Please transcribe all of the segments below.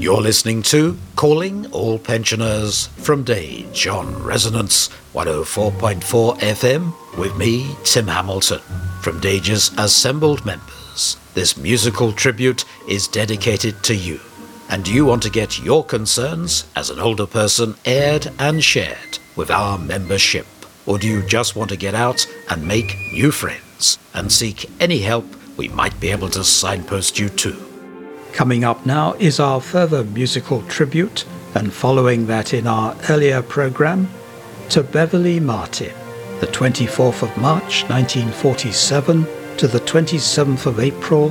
You're listening to Calling All Pensioners from Dage on Resonance 104.4 FM with me, Tim Hamilton. From Dage's assembled members, this musical tribute is dedicated to you. And you want to get your concerns as an older person aired and shared with our membership? Or do you just want to get out and make new friends and seek any help we might be able to signpost you to? Coming up now is our further musical tribute, and following that in our earlier programme, to Beverley Martin, the 24th of March 1947 to the 27th of April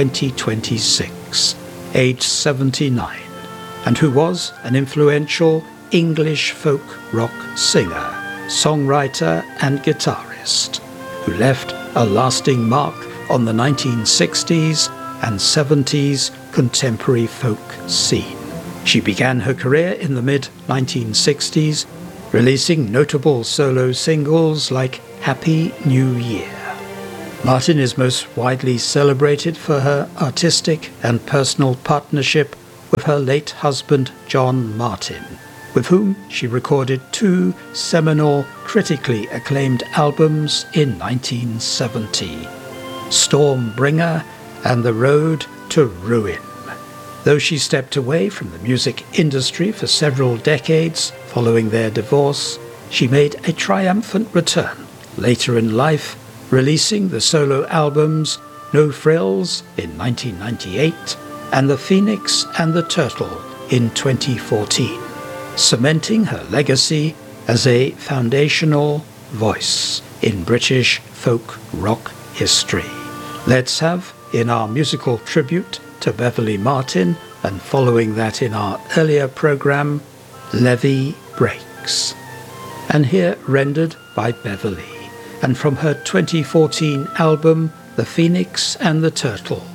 2026, aged 79, and who was an influential English folk rock singer, songwriter and guitarist, who left a lasting mark on the 1960s and 70s contemporary folk scene. She began her career in the mid-1960s, releasing notable solo singles like Happy New Year. Martin is most widely celebrated for her artistic and personal partnership with her late husband John Martin, with whom she recorded two seminal, critically acclaimed albums in 1970, Stormbringer and The Road to Ruin. Though she stepped away from the music industry for several decades following their divorce, she made a triumphant return later in life, releasing the solo albums No Frills in 1998 and The Phoenix and the Turtle in 2014, cementing her legacy as a foundational voice in British folk rock history. Let's have, in our musical tribute to Beverley Martin, and following that in our earlier programme, Levee Breaks. And here rendered by Beverley, and from her 2014 album, The Phoenix and the Turtle,